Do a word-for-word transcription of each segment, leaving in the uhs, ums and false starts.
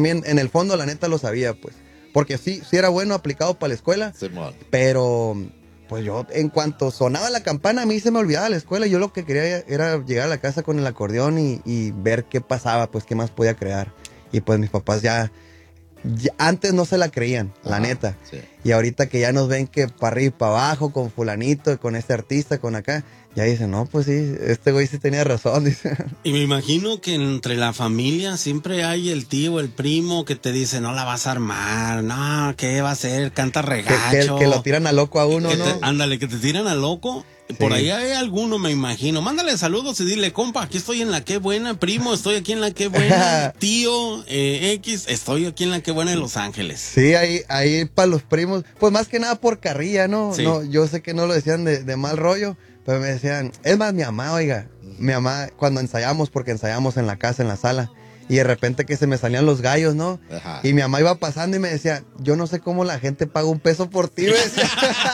también en el fondo la neta lo sabía, pues. Porque sí, sí era bueno aplicado para la escuela, Sí, pero pues yo en cuanto sonaba la campana a mí se me olvidaba la escuela. Yo lo que quería era llegar a la casa con el acordeón y, y ver qué pasaba, pues qué más podía crear. Y pues mis papás ya, ya antes no se la creían, la Ajá, neta. sí. Y ahorita que ya nos ven que para arriba y para abajo, con fulanito, con este artista, con acá, ya dicen, no, pues sí, este güey sí tenía razón, dice. Y me imagino que entre la familia siempre hay el tío, el primo que te dice, no la vas a armar, no, ¿qué va a hacer? Canta Que, regacho. que, que lo tiran a loco a uno, Que ¿no? te- ándale, que te tiran a loco. Sí. Por ahí hay alguno, me imagino. Mándale saludos y dile, compa, aquí estoy en la que buena, primo, estoy aquí en la que buena, tío, eh, X, estoy aquí en la que buena de Los Ángeles. Sí, ahí, ahí para los primos, pues más que nada por carrilla, ¿no? Sí. No, yo sé que no lo decían de, de mal rollo, pero me decían, es más mi mamá, oiga, mi mamá, cuando ensayamos, porque ensayamos en la casa, en la sala, y de repente que se me salían los gallos, ¿no? Ajá. Y mi mamá iba pasando y me decía, yo no sé cómo la gente paga un peso por ti, me decía.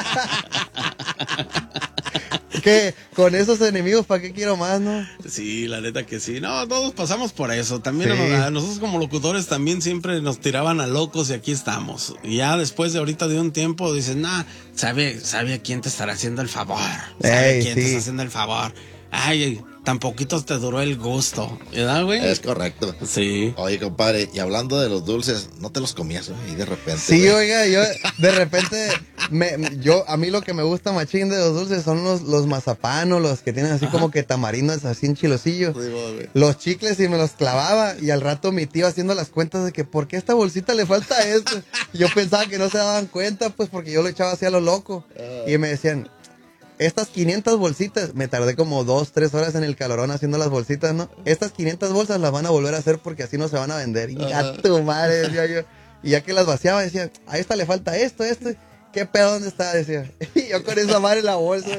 Que con esos enemigos, ¿para qué quiero más, no? Sí, la neta que sí. No, todos pasamos por eso. También Sí. a, a nosotros como locutores también siempre nos tiraban a locos y aquí estamos. Y ya después de ahorita de un tiempo dices, nah, sabe, sabe a quién te estará haciendo el favor. Sabe Ey, quién te sí. está haciendo el favor. Ay, tan poquito te duró el gusto. ¿Verdad, güey? Es correcto. Sí. Oye, compadre, y hablando de los dulces, ¿no te los comías, güey? Y de repente. Sí, güey. oiga, yo de repente, me, yo, a mí lo que me gusta machín de los dulces son los, los mazapanos, los que tienen así Ajá. como que tamarindos así en chilosillo. Sí, güey. Los chicles y me los clavaba y al rato mi tío haciendo las cuentas de que ¿por qué a esta bolsita le falta esto? Y yo pensaba que no se daban cuenta, pues porque yo lo echaba así a lo loco. Y me decían, estas quinientas bolsitas, me tardé como dos, tres horas en el calorón haciendo las bolsitas, ¿no? Estas quinientas bolsas las van a volver a hacer porque así no se van a vender. Y a tu madre, decía yo. Y ya que las vaciaba, decía, a esta le falta esto, esto. ¿Qué pedo dónde está? Decía. Y yo con esa madre en la bolsa.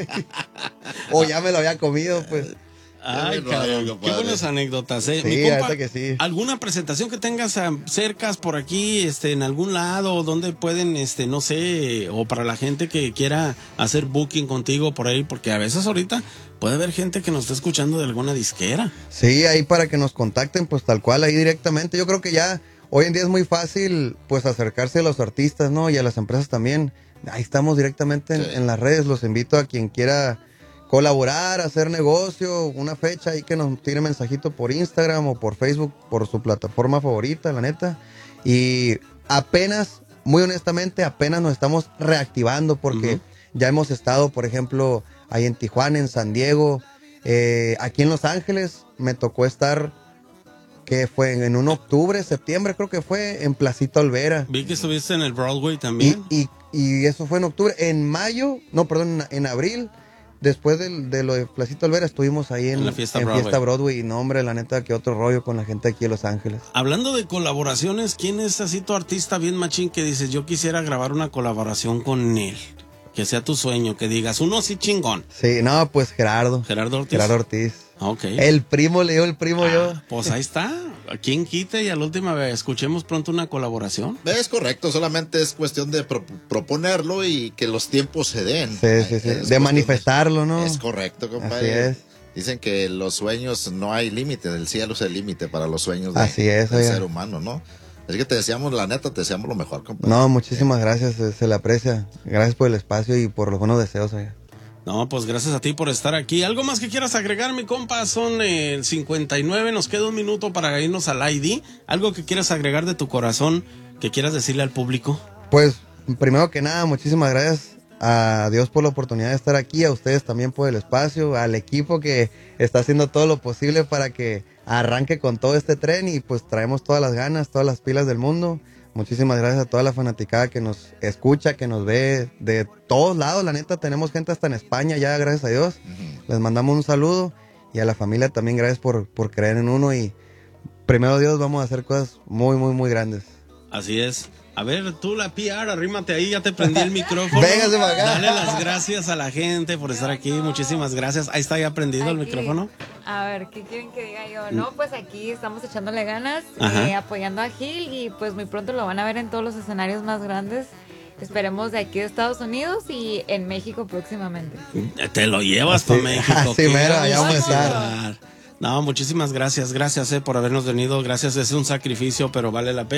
O ya me lo había comido, pues. Ay, Qué cabrón, rollo, qué compadre. buenas anécdotas, eh. Sí, Mi compa, ahorita que sí. ¿alguna presentación que tengas ah, cercas por aquí, este, en algún lado, donde pueden, este, no sé, o para la gente que quiera hacer booking contigo por ahí? Porque a veces ahorita puede haber gente que nos está escuchando de alguna disquera. Sí, ahí para que nos contacten, pues tal cual, ahí directamente. Yo creo que ya hoy en día es muy fácil, pues acercarse a los artistas, ¿no? Y a las empresas también. Ahí estamos directamente en, Sí. en las redes. Los invito a quien quiera colaborar, hacer negocio, una fecha ahí que nos tire mensajito por Instagram o por Facebook, por su plataforma favorita, la neta. Y apenas, muy honestamente, apenas nos estamos reactivando porque Ujú. ya hemos estado, por ejemplo, ahí en Tijuana, en San Diego, eh, aquí en Los Ángeles me tocó estar, que fue en un octubre, septiembre creo que fue, en Placita Olvera. Vi que estuviste en el Broadway Y, también. y, y eso fue en octubre. En mayo, no, perdón, en, en abril, después del- de, lo de Placita Olvera, estuvimos ahí en, En la Fiesta en Broadway. Fiesta Broadway. Y no, hombre, la neta, que otro rollo con la gente aquí de Los Ángeles. Hablando de colaboraciones, ¿quién es así tu artista bien machín que dices, yo quisiera grabar una colaboración con él? Que sea tu sueño, que digas, uno así chingón. Sí, no, pues Gerardo. Gerardo Ortiz. Gerardo Ortiz. Ah, ok. El primo, le dio el primo yo. Ah, pues ahí está. ¿Quién quita? Y a la última vez escuchemos pronto una colaboración. Es correcto, solamente es cuestión de pro- proponerlo y que los tiempos se den. Sí, sí, sí. Es De cuestión manifestarlo, ¿no? Es correcto, compadre. Así es. Dicen que los sueños no hay límite, del cielo es el límite para los sueños de- Así es, del oiga. ser humano, ¿no? Así que te deseamos, la neta, te deseamos lo mejor, compadre. No, muchísimas gracias, se, se le aprecia. Gracias por el espacio y por los buenos deseos. Oiga. No, pues gracias a ti por estar aquí. ¿Algo más que quieras agregar, mi compa? Son eh, el cincuenta y nueve, nos queda un minuto para irnos al I D. ¿Algo que quieras agregar de tu corazón, que quieras decirle al público? Pues, primero que nada, muchísimas gracias a Dios por la oportunidad de estar aquí, a ustedes también por el espacio, al equipo que está haciendo todo lo posible para que arranque con todo este tren y pues traemos todas las ganas, todas las pilas del mundo. Muchísimas gracias a toda la fanaticada que nos escucha, que nos ve de todos lados. La neta, tenemos gente hasta en España ya, gracias a Dios. Les mandamos un saludo y a la familia también gracias por, por creer en uno y primero Dios vamos a hacer cosas muy, muy, muy grandes. Así es. A ver, tú la P R, arrímate ahí, ya te prendí el micrófono. Véngase para acá. Dale las gracias a la gente por estar aquí, muchísimas gracias. Ahí está ya prendido el Aquí. micrófono. A ver, ¿qué quieren que diga yo? No, pues aquí estamos echándole ganas, Ajá. eh, apoyando a Gil y pues muy pronto lo van a ver en todos los escenarios más grandes. Esperemos de aquí de Estados Unidos y en México próximamente. Te lo llevas Así- para México. así qué mero, allá vamos a gusto. estar. No, muchísimas gracias, gracias eh, por habernos venido, gracias, es un sacrificio, pero vale la pena.